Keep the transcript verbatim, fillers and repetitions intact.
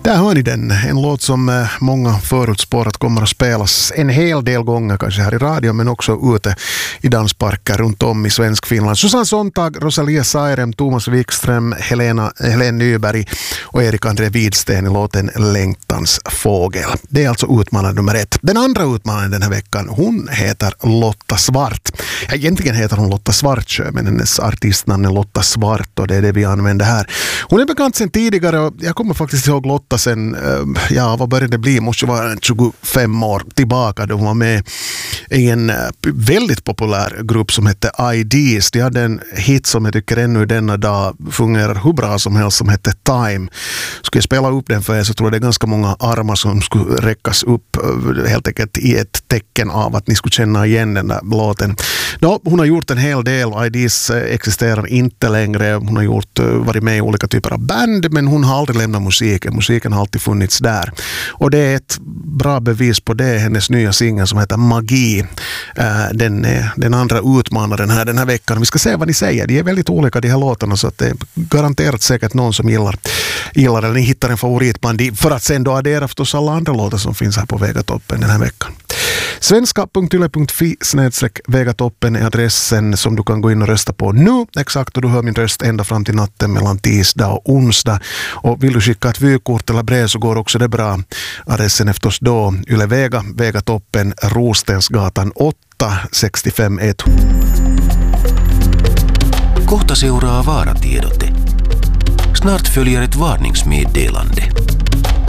Där hör ni den, en låt som många förutspårat kommer att spelas en hel del gånger kanske här i radio men också ute i dansparker runt om i svensk Finland. Susanne Sontag, Rosalia Sairem, Thomas Wikström, Helena, Helene Nyberg och Erik André Widsten i låten Längtans fågel. Det är alltså utmanare nummer ett. Den andra utmanaren den här veckan, hon heter Lotta Svart. Egentligen heter hon Lotta Svartsjö men hennes artistnamn är Lotta Svart och det är det vi använder här. Hon är bekant sedan tidigare och jag kommer faktiskt ihåg Lotta sen, ja vad började det bli, måste vara tjugofem år tillbaka då hon var med i en väldigt populär grupp som hette I Ds. De hade en hit som jag tycker ännu i denna dag fungerar hur bra som helst som hette Time. Ska jag spela upp den för er så tror jag det är ganska många armar som skulle räckas upp helt enkelt i ett tecken av att ni skulle känna igen den där låten. Då, hon har gjort en hel del, I Ds existerar inte längre, hon har gjort, varit med i olika typer av band men hon har aldrig lämnat musiken. Musiken har alltid funnits där. Och det är ett bra bevis på det, hennes nya singel som heter Magi. Den är den andra utmanaren här den här veckan. Vi ska se vad ni säger. De är väldigt olika de här låtarna så att det är garanterat säkert någon som gillar, gillar eller ni hittar en favorit bland de, för att sen då addera förstås alla andra låtar som finns här på Vegatoppen den här veckan. svenska punkt yle punkt fi snedstreck Vegatoppen är adressen som du kan gå in och rösta på nu. Exakt, och du hör min röst ända fram till natten mellan tisdag och onsdag. Och vill du skicka ett vykort eller brev så går också det bra. Adressen är förstås då Yle Vega, Vegatoppen, Rostensgatan åtta sextiofem ett. Kohta seuraa vaaratiedote. Snart följer ett varningsmeddelande.